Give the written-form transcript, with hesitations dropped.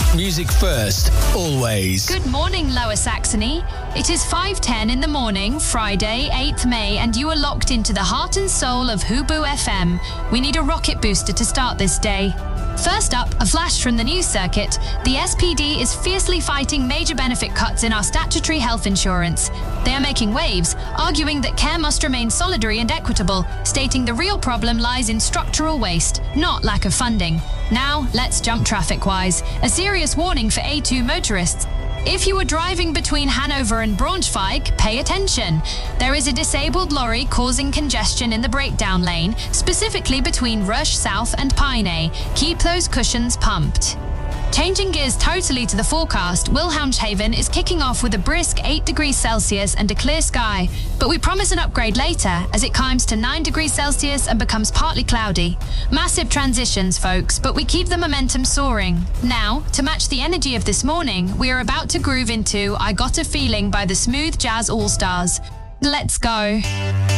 Music first, always. Good morning, Lower Saxony. It is 5:10 in the morning, Friday, 8th May, and you are locked into the heart and soul of Hubu FM. We need a rocket booster to start this day. First up, a flash from the news circuit. The SPD is fiercely fighting major benefit cuts in our statutory health insurance. They are making waves, arguing that care must remain solidary and equitable, stating the real problem lies in structural waste, not lack of funding. Now, let's jump traffic-wise. A serious warning for A2 motorists. If you are driving between Hanover and Braunschweig, pay attention. There is a disabled lorry causing congestion in the breakdown lane, specifically between Rush South and Piney. Keep those cushions pumped. Changing gears totally to the forecast, Wilhelmshaven is kicking off with a brisk 8 degrees Celsius and a clear sky, but we promise an upgrade later as it climbs to 9 degrees Celsius and becomes partly cloudy. Massive transitions, folks, but we keep the momentum soaring. Now, to match the energy of this morning, we are about to groove into I Got a Feeling by the Smooth Jazz All-Stars. Let's go.